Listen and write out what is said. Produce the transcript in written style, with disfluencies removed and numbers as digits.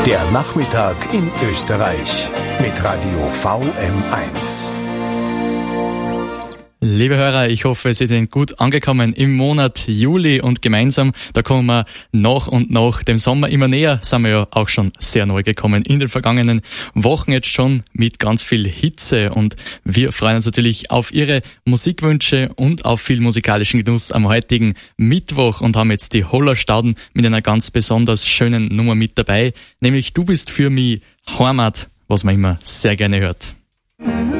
Der Nachmittag in Österreich mit Radio VM1. Liebe Hörer, ich hoffe, Sie sind gut angekommen im Monat Juli und gemeinsam, da kommen wir nach und nach dem Sommer immer näher, sind wir ja auch schon sehr neu gekommen in den vergangenen Wochen jetzt schon mit ganz viel Hitze und wir freuen uns natürlich auf Ihre Musikwünsche und auf viel musikalischen Genuss am heutigen Mittwoch und haben jetzt die Hollerstauden mit einer ganz besonders schönen Nummer mit dabei, nämlich Du bist für mich Heimat, was man immer sehr gerne hört.